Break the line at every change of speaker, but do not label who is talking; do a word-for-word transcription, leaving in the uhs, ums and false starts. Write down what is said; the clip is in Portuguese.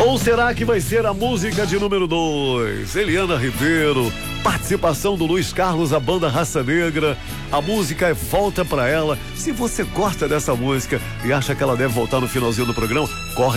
Ou será que vai ser a música de número dois? Eliana Ribeiro, participação do Luiz Carlos, a banda Raça Negra. A música é Volta Pra Ela. Se você gosta dessa música e acha que ela deve voltar no finalzinho do programa, corre